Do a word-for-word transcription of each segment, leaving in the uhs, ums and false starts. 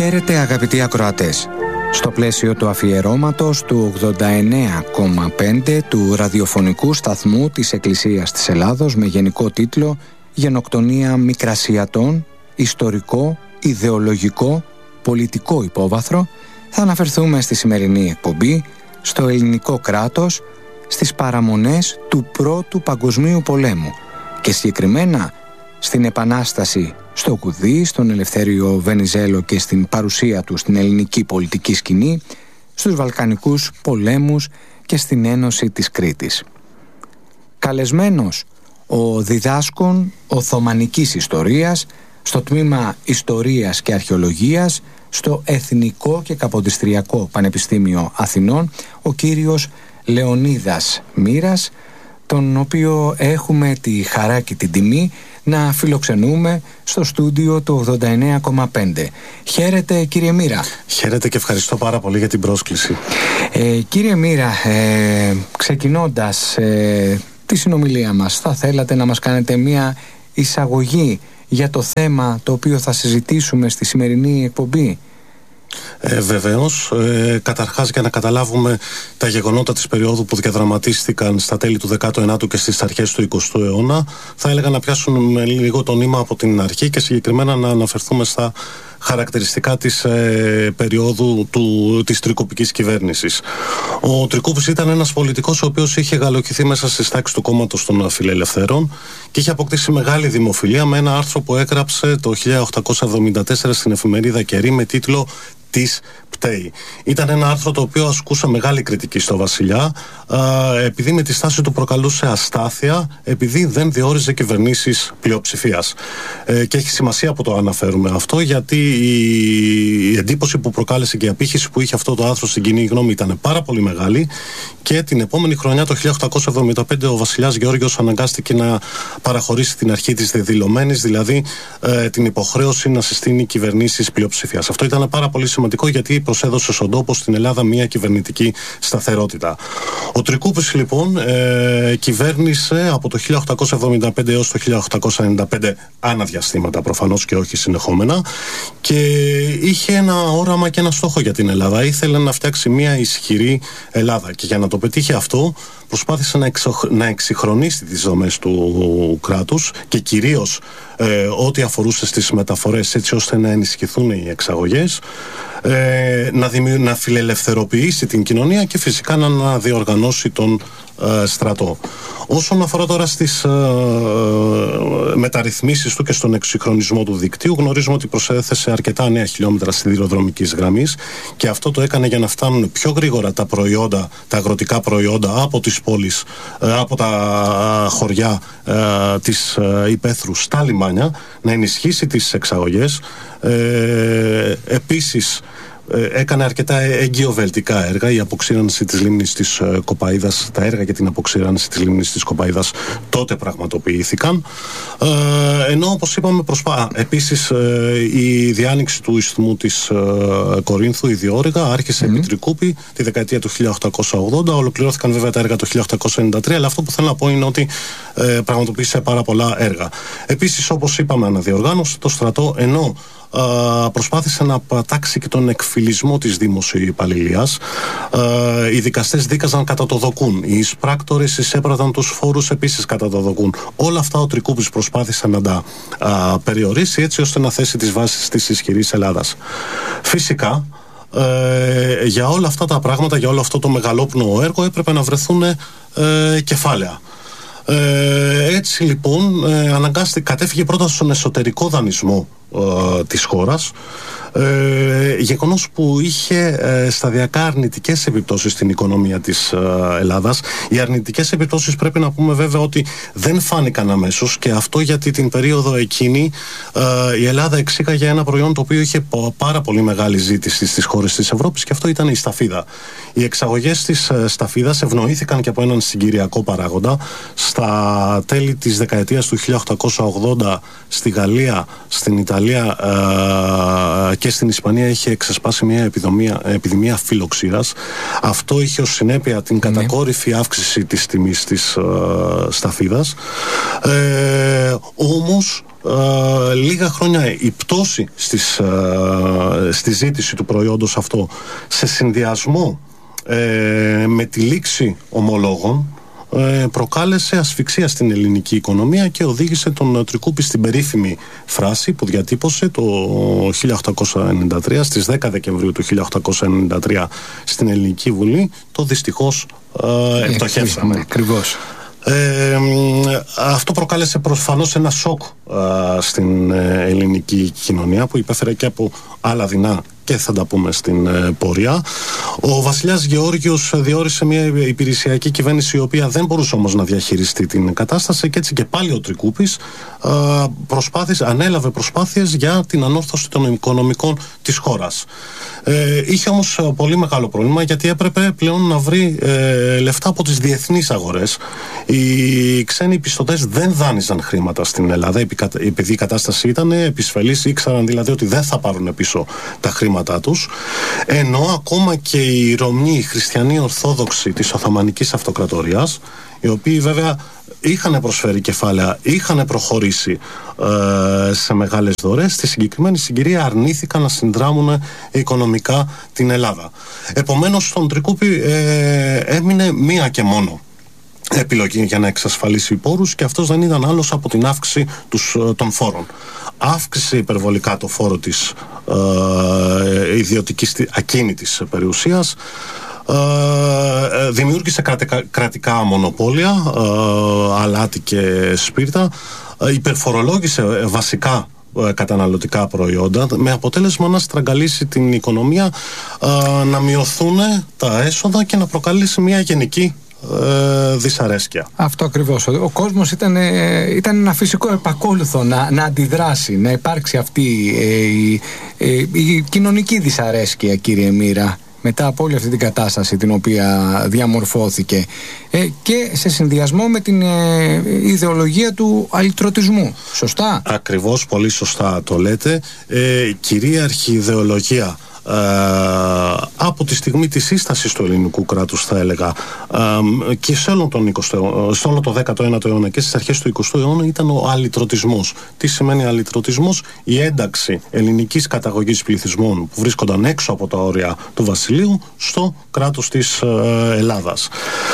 Χαίρετε αγαπητοί ακροατές. Στο πλαίσιο του αφιερώματος του ογδόντα εννέα κόμμα πέντε του ραδιοφωνικού σταθμού της Εκκλησίας της Ελλάδος με γενικό τίτλο «Γενοκτονία Μικρασιατών, ιστορικό, ιδεολογικό, πολιτικό υπόβαθρο», θα αναφερθούμε στη σημερινή εκπομπή στο ελληνικό κράτος, στις παραμονές του Πρώτου Παγκοσμίου Πολέμου και συγκεκριμένα στην Επανάσταση στο Κουδί, στον Ελευθέριο Βενιζέλο και στην παρουσία του στην ελληνική πολιτική σκηνή, στους Βαλκανικούς πολέμους και στην Ένωση της Κρήτης. Καλεσμένος ο διδάσκων Οθωμανικής Ιστορίας στο τμήμα Ιστορίας και Αρχαιολογίας στο Εθνικό και Καποδιστριακό Πανεπιστήμιο Αθηνών, ο κύριος Λεωνίδας Μοίρας, τον οποίο έχουμε τη χαρά και την τιμή να φιλοξενούμε στο στούντιο του ογδόντα εννέα κόμμα πέντε. Χαίρετε κύριε Μοίρα. Χαίρετε και ευχαριστώ πάρα πολύ για την πρόσκληση. Ε, κύριε Μοίρα, ε, ξεκινώντας ε, τη συνομιλία μας, θα θέλατε να μας κάνετε μια εισαγωγή για το θέμα το οποίο θα συζητήσουμε στη σημερινή εκπομπή? Ε, βεβαίως, ε, καταρχάς για να καταλάβουμε τα γεγονότα της περίοδου που διαδραματίστηκαν στα τέλη του δέκατου ενάτου και στις αρχές του εικοστού αιώνα, θα έλεγα να πιάσουμε λίγο το νήμα από την αρχή και συγκεκριμένα να αναφερθούμε στα χαρακτηριστικά της ε, περίοδου του, της τρικουπικής κυβέρνησης. Ο Τρικούπης ήταν ένας πολιτικός ο οποίος είχε γαλοκηθεί μέσα στις τάξεις του κόμματος των Φιλελευθέρων και είχε αποκτήσει μεγάλη δημοφιλία με ένα άρθρο που έγραψε το χίλια οκτακόσια εβδομήντα τέσσερα στην εφημερίδα Καιρή με τίτλο «Της πταίει». Ήταν ένα άρθρο το οποίο ασκούσε μεγάλη κριτική στο βασιλιά, α, επειδή με τη στάση του προκαλούσε αστάθεια, επειδή δεν διόριζε κυβερνήσεις πλειοψηφίας. Ε, και έχει σημασία που το αναφέρουμε αυτό, γιατί η εντύπωση που προκάλεσε και η απήχηση που είχε αυτό το άρθρο στην κοινή γνώμη ήταν πάρα πολύ μεγάλη και την επόμενη χρονιά, το χίλια οκτακόσια εβδομήντα πέντε, ο βασιλιάς Γεώργιος αναγκάστηκε να παραχωρήσει την αρχή της δεδηλωμένης, δηλαδή ε, την υποχρέωση να συστήνει κυβερνήσεις πλειοψηφίας. Αυτό ήταν πάρα πολύ σημαντικό γιατί προσέδωσε στον τόπο στην Ελλάδα μια κυβερνητική σταθερότητα. Ο Τρικούπης λοιπόν ε, κυβέρνησε από το χίλια οκτακόσια εβδομήντα πέντε έως το χίλια οκτακόσια ενενήντα πέντε, αναδιαστήματα προφανώς και όχι συνεχόμενα, και είχε ένα όραμα και ένα στόχο για την Ελλάδα. Ήθελε να φτιάξει μια ισχυρή Ελλάδα και για να το πετύχει αυτό προσπάθησε να, εξο, να εξυγχρονίσει τις δομές του κράτους και κυρίως ε, ό,τι αφορούσε στις μεταφορές, έτσι ώστε να ενισχυθούν οι εξαγωγές, ε, να, δημιου, να φιλελευθερωποιήσει την κοινωνία και φυσικά να αναδιοργανώσει τον ε, στρατό. Όσον αφορά τώρα στις ε, μεταρρυθμίσεις του και στον εξυγχρονισμό του δικτύου, γνωρίζουμε ότι προσέθεσε αρκετά νέα χιλιόμετρα σιδηροδρομικής γραμμής και αυτό το έκανε για να φτάνουν πιο γρήγορα τα προϊόντα, τα αγροτικά προϊόντα από τις πόλεις, ε, από τα χωριά ε, της ε, υπαίθρου στα λιμάνια, να ενισχύσει τις εξαγωγές. Ε, επίσης έκανε αρκετά εγκυοβελτικά έργα. Η αποξήρανση της λίμνης της ε, Κοπαΐδας, τα έργα για την αποξήρανση της λίμνης της Κοπαΐδας τότε πραγματοποιήθηκαν. Ε, ενώ όπως είπαμε προσπά... Επίσης ε, η διάνοιξη του ισθμού της ε, Κορίνθου, η διόρυγα, άρχισε mm. επί Τρικούπη τη δεκαετία του χίλια οκτακόσια ογδόντα. Ολοκληρώθηκαν βέβαια τα έργα το χίλια οκτακόσια ενενήντα τρία, αλλά αυτό που θέλω να πω είναι ότι ε, πραγματοποίησε πάρα πολλά έργα. Επίσης, όπως είπαμε, αναδιοργάνωσε το στρατό, ενώ Uh, προσπάθησε να πατάξει και τον εκφυλισμό της δημοσιοϊπαλληλίας. Uh, οι δικαστές δίκαζαν κατά το δοκούν. Οι εισπράκτορες εισέπραδαν τους φόρους επίσης κατά το δοκούν. Όλα αυτά ο Τρικούπης προσπάθησε να τα uh, περιορίσει έτσι ώστε να θέσει τις βάσεις της ισχυρής Ελλάδας. Φυσικά, uh, για όλα αυτά τα πράγματα, για όλο αυτό το μεγαλόπνοο έργο έπρεπε να βρεθούν uh, κεφάλαια. Ε, έτσι λοιπόν ε, αναγκάστηκε, κατέφυγε πρώτα στον εσωτερικό δανεισμό ε, της χώρας, ε, γεγονός που είχε ε, σταδιακά αρνητικές επιπτώσεις στην οικονομία της ε, Ελλάδας. Οι αρνητικές επιπτώσεις πρέπει να πούμε βέβαια ότι δεν φάνηκαν αμέσως, και αυτό γιατί την περίοδο εκείνη ε, η Ελλάδα εξήγαγε ένα προϊόν το οποίο είχε πάρα πολύ μεγάλη ζήτηση στις χώρες της Ευρώπης, και αυτό ήταν η σταφίδα. Οι εξαγωγές της ε, σταφίδας ευνοήθηκαν και από έναν συγκυριακό παράγοντα. Στα τέλη της δεκαετίας του χίλια οκτακόσια ογδόντα στη Γαλλία, στην Ιταλία Γαλλία ε, και στην Ισπανία είχε εξεσπάσει μια επιδημία, επιδημία φυλλοξήρας. Αυτό είχε ως συνέπεια την κατακόρυφη αύξηση της τιμής της ε, σταφίδας. Ε, όμως Uh, λίγα χρόνια η πτώση στις, uh, στη ζήτηση του προϊόντος αυτό σε συνδυασμό uh, με τη λήξη ομολόγων uh, προκάλεσε ασφυξία στην ελληνική οικονομία και οδήγησε τον Τρικούπη στην περίφημη φράση που διατύπωσε το χίλια οκτακόσια ενενήντα τρία, στις δέκα Δεκεμβρίου του χίλια οκτακόσια ενενήντα τρία στην Ελληνική Βουλή, το δυστυχώς uh, επτοχεύσαμε. Ακριβώς. Ε, αυτό προκάλεσε προφανώς ένα σοκ α, στην ε, ελληνική κοινωνία που υπέφερε και από άλλα δεινά και θα τα πούμε στην ε, πορεία. Ο βασιλιάς Γεώργιος διόρισε μια υπηρεσιακή κυβέρνηση η οποία δεν μπορούσε όμως να διαχειριστεί την κατάσταση και έτσι και πάλι ο Τρικούπης α, προσπάθησε, ανέλαβε προσπάθειες για την ανόρθωση των οικονομικών της χώρας. Ε, είχε όμως πολύ μεγάλο πρόβλημα γιατί έπρεπε πλέον να βρει ε, λεφτά από τις διεθνείς αγορές. Οι ξένοι πιστωτές δεν δάνειζαν χρήματα στην Ελλάδα επειδή η κατάσταση ήταν επισφαλής, ήξεραν δηλαδή ότι δεν θα πάρουν πίσω τα χρήματά τους, ενώ ακόμα και οι Ρωμνοί, οι χριστιανοί Ορθόδοξοι της Οθωμανικής Αυτοκρατορίας, οι οποίοι βέβαια είχαν προσφέρει κεφάλαια, είχαν προχωρήσει ε, σε μεγάλες δωρές, στη συγκεκριμένη συγκυρία αρνήθηκαν να συνδράμουν οικονομικά την Ελλάδα. Επομένως στον Τρικούπη ε, έμεινε μία και μόνο επιλογή για να εξασφαλίσει πόρους και αυτός δεν ήταν άλλος από την αύξηση τους, των φόρων. Αύξησε υπερβολικά το φόρο της ε, ιδιωτικής ακίνητης περιουσίας, ε, δημιούργησε κρατικά, κρατικά μονοπόλια, ε, αλάτι και σπίρτα, ε, υπερφορολόγησε βασικά καταναλωτικά προϊόντα με αποτέλεσμα να στραγγαλίσει την οικονομία, ε, να μειωθούν τα έσοδα και να προκαλέσει μια γενική Ε, δυσαρέσκεια. Αυτό ακριβώς. Ο, ο κόσμος ήταν, ε, ήταν ένα φυσικό επακόλουθο να, να αντιδράσει, να υπάρξει αυτή ε, η, ε, η κοινωνική δυσαρέσκεια, κύριε Μοίρα, μετά από όλη αυτή την κατάσταση την οποία διαμορφώθηκε ε, και σε συνδυασμό με την ε, ιδεολογία του αλυτρωτισμού. Σωστά? Ακριβώς, πολύ σωστά το λέτε. Ε, κυρίαρχη ιδεολογία Uh, από τη στιγμή της σύστασης του ελληνικού κράτους, θα έλεγα, uh, και σε όλο, τον εικοστό, σε όλο το δέκατο ένατο αιώνα και στις αρχές του εικοστού αιώνα, ήταν ο αλυτρωτισμός. Τι σημαίνει αλυτρωτισμός? Η ένταξη ελληνικής καταγωγής πληθυσμών που βρίσκονταν έξω από τα όρια του βασιλείου στο κράτος της uh, Ελλάδας.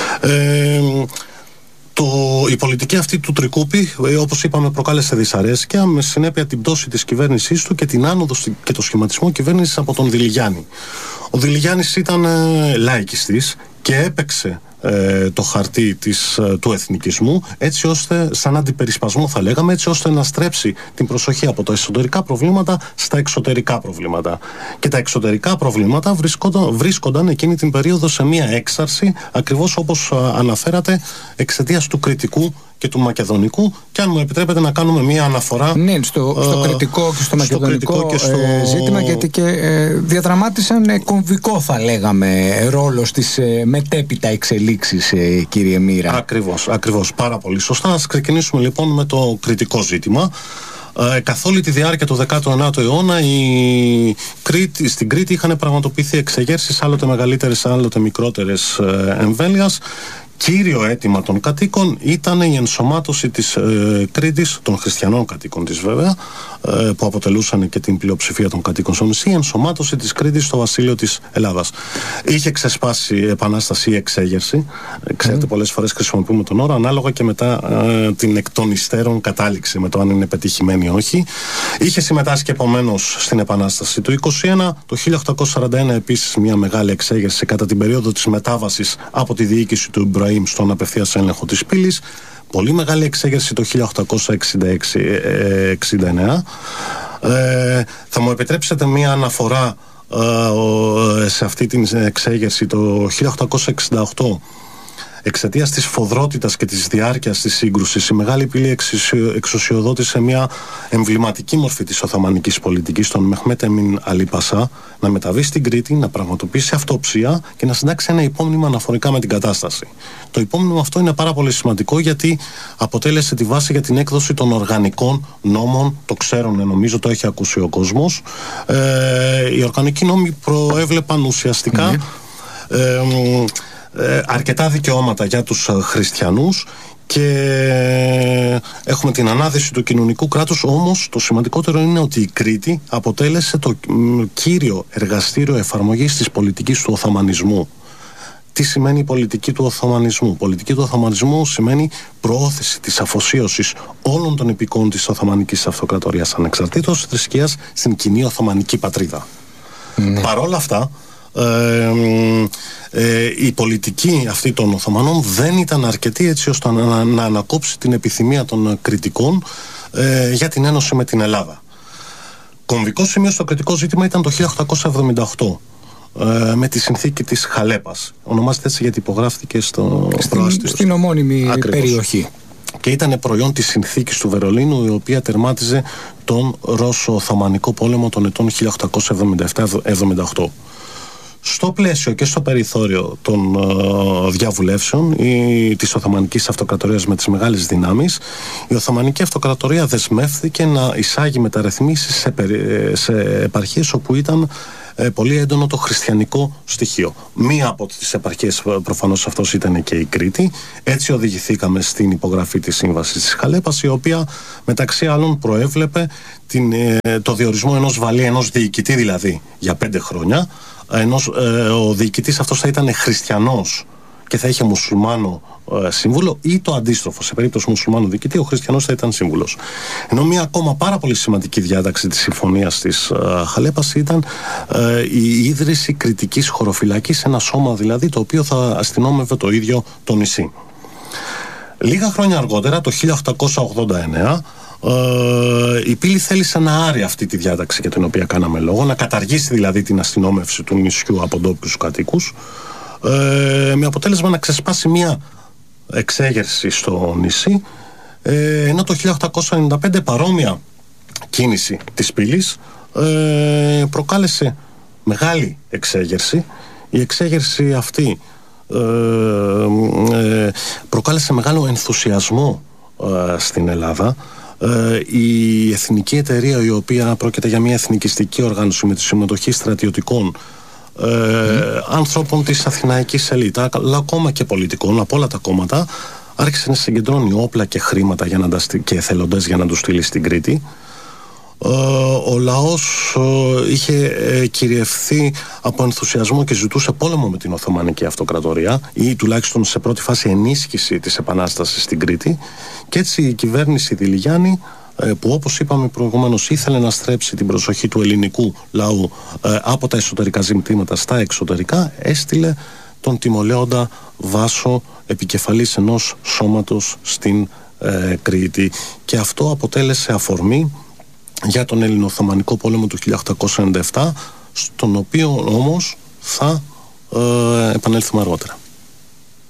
Uh, Το, η πολιτική αυτή του Τρικούπη, όπως είπαμε, προκάλεσε δυσαρέσκεια με συνέπεια την πτώση της κυβέρνησής του και την άνοδο και το σχηματισμό κυβέρνησης από τον Διλιγιάννη. Ο Διλιγιάννης ήταν ε, λαϊκιστής και έπαιξε ε, το χαρτί της, ε, του εθνικισμού, έτσι ώστε, σαν αντιπερισπασμό θα λέγαμε, έτσι ώστε να στρέψει την προσοχή από τα εσωτερικά προβλήματα στα εξωτερικά προβλήματα. Και τα εξωτερικά προβλήματα βρίσκονταν, βρίσκονταν εκείνη την περίοδο σε μία έξαρση, ακριβώς όπως ε, αναφέρατε, εξαιτίας του Κρητικού και του Μακεδονικού, και αν μου επιτρέπετε να κάνουμε μία αναφορά, ναι, στο, στο ε, Κρητικό και στο Μακεδονικό και στο... Ε, ζήτημα, γιατί και ε, διαδραμάτισαν ε, κομβικό, θα λέγαμε, ρόλο στις ε, μετέπειτα εξελίξεις, ε, κύριε Μοίρα. Ακριβώς, ακριβώς, πάρα πολύ σωστά. Ας ξεκινήσουμε λοιπόν με το κρητικό ζήτημα. Ε, καθ' όλη τη διάρκεια του δέκατου ένατου αιώνα η Κρήτη, στην Κρήτη είχαν πραγματοποιηθεί εξεγέρσεις άλλοτε μεγαλύτερες, άλλοτε μικρότερες ε, εμβέλειας. Κύριο αίτημα των κατοίκων ήταν η ενσωμάτωση της ε, Κρήτης, των χριστιανών κατοίκων της βέβαια, ε, που αποτελούσαν και την πλειοψηφία των κατοίκων στο νησί, η ενσωμάτωση της Κρήτης στο βασίλειο της Ελλάδας. Είχε ξεσπάσει επανάσταση ή εξέγερση, ξέρετε, mm. πολλές φορές χρησιμοποιούμε τον όρο, ανάλογα και μετά ε, την εκ των υστέρων κατάληξη, με το αν είναι πετυχημένη ή όχι. Είχε συμμετάσχει επομένως στην επανάσταση του είκοσι ένα, το χίλια οκτακόσια σαράντα ένα επίσης μια μεγάλη εξέγερση κατά την περίοδο της μετάβασης από τη διοίκηση του Ιμπραήμ στον απευθείας έλεγχο της πύλης. Πολύ μεγάλη εξέγερση το χίλια οκτακόσια εξήντα έξι εξήντα εννέα. Ε, θα μου επιτρέψετε μία αναφορά ε, σε αυτή την εξέγερση. Το χίλια οκτακόσια εξήντα οκτώ εξαιτίας της φοδρότητας και της διάρκειας της σύγκρουσης, η Μεγάλη Πύλη εξουσιοδότησε μια εμβληματική μορφή της Οθωμανικής πολιτικής, τον Μεχμέτ Εμίν Αλί Πασά, να μεταβεί στην Κρήτη, να πραγματοποιήσει αυτοψία και να συντάξει ένα υπόμνημα αναφορικά με την κατάσταση. Το υπόμνημα αυτό είναι πάρα πολύ σημαντικό, γιατί αποτέλεσε τη βάση για την έκδοση των οργανικών νόμων. Το ξέρουν, νομίζω, το έχει ακούσει ο κόσμος. Ε, οι οργανικοί νόμοι προέβλεπαν ουσιαστικά mm-hmm. ε, ε, αρκετά δικαιώματα για τους χριστιανούς και έχουμε την ανάδυση του κοινωνικού κράτους. Όμως το σημαντικότερο είναι ότι η Κρήτη αποτέλεσε το κύριο εργαστήριο εφαρμογής της πολιτικής του Οθωμανισμού. Τι σημαίνει η πολιτική του Οθωμανισμού? Πολιτική του Οθωμανισμού σημαίνει προώθηση της αφοσίωσης όλων των υπηκόων της Οθωμανικής Αυτοκρατορίας, ανεξαρτήτως θρησκείας, στην κοινή Οθωμανική πατρίδα. Ναι. Παρ' όλα αυτά, ε, ε, η πολιτική αυτή των Οθωμανών δεν ήταν αρκετή έτσι ώστε να, να ανακόψει την επιθυμία των Κρητικών ε, για την ένωση με την Ελλάδα. Κομβικό σημείο στο κρητικό ζήτημα ήταν το χίλια οκτακόσια εβδομήντα οκτώ. Με τη συνθήκη της Χαλέπας. Ονομάζεται έτσι γιατί υπογράφτηκε στο στην, στην ομώνυμη Ακριβώς. περιοχή. Και ήταν προϊόν της συνθήκης του Βερολίνου, η οποία τερμάτιζε τον Ρώσο-Οθωμανικό πόλεμο των ετών χίλια οκτακόσια εβδομήντα επτά εβδομήντα οκτώ. Στο πλαίσιο και στο περιθώριο των uh, διαβουλεύσεων η, της Οθωμανικής Αυτοκρατορίας με τις μεγάλες δυνάμεις, η Οθωμανική Αυτοκρατορία δεσμεύθηκε να εισάγει μεταρρυθμίσεις σε, σε επαρχίες όπου ήταν ε, πολύ έντονο το χριστιανικό στοιχείο. Μία από τις επαρχίες προφανώς αυτός ήταν και η Κρήτη. Έτσι οδηγηθήκαμε στην υπογραφή της Σύμβασης της Χαλέπας, η οποία μεταξύ άλλων προέβλεπε την, ε, το διορισμό ενός βαλή, ενός διοικητή δηλαδή, για πέντε χρόνια. Ενός, ε, ο διοικητής αυτός θα ήταν χριστιανός και θα είχε μουσουλμάνο ε, σύμβουλο, ή το αντίστροφο. Σε περίπτωση μουσουλμάνου διοικητή, ο χριστιανός θα ήταν σύμβουλος. Ενώ μια ακόμα πάρα πολύ σημαντική διάταξη της συμφωνίας της ε, Χαλέπας ήταν ε, η ίδρυση κρητικής χωροφυλακής, ένα σώμα δηλαδή το οποίο θα αστυνόμευε το ίδιο το νησί. Λίγα χρόνια αργότερα, το χίλια οκτακόσια ογδόντα εννέα, Uh, η Πύλη θέλησε να άρει αυτή τη διάταξη για την οποία κάναμε λόγο, να καταργήσει δηλαδή την αστυνόμευση του νησιού από ντόπιους κατοίκους, uh, με αποτέλεσμα να ξεσπάσει μια εξέγερση στο νησί, uh, ενώ το χίλια οκτακόσια ενενήντα πέντε παρόμοια κίνηση της Πύλης uh, προκάλεσε μεγάλη εξέγερση. Η εξέγερση αυτή uh, uh, προκάλεσε μεγάλο ενθουσιασμό uh, στην Ελλάδα. Η Εθνική Εταιρεία, η οποία πρόκειται για μια εθνικιστική οργάνωση με τη συμμετοχή στρατιωτικών ε, mm. ανθρώπων της αθηναϊκής ελίτ, αλλά ακόμα και πολιτικών από όλα τα κόμματα, άρχισε να συγκεντρώνει όπλα και χρήματα για να τα, και εθελοντές για να τους στείλει στην Κρήτη. Ε, ο λαός ε, είχε ε, κυριευθεί από ενθουσιασμό και ζητούσε πόλεμο με την Οθωμανική Αυτοκρατορία, ή τουλάχιστον σε πρώτη φάση ενίσχυση της επανάστασης στην Κρήτη. Και έτσι η κυβέρνηση Δηλιγιάννη, ε, που όπως είπαμε προηγουμένως ήθελε να στρέψει την προσοχή του ελληνικού λαού ε, από τα εσωτερικά ζητήματα στα εξωτερικά, έστειλε τον τιμολέοντα Βάσο επικεφαλής ενός σώματος στην ε, Κρήτη. Και αυτό αποτέλεσε αφορμή για τον Ελληνοοθωμανικό πόλεμο του χίλια οκτακόσια ενενήντα επτά, στον οποίο όμως θα ε, επανέλθουμε αργότερα.